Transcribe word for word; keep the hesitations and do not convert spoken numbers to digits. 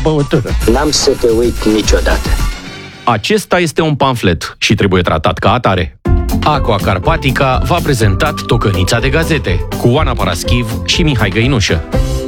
băutură. N-am să te uit niciodată. Acesta este un pamflet și trebuie tratat ca atare. Aqua Carpatica v-a prezentat Tocănița de gazete cu Oana Paraschiv și Mihai Găinușă.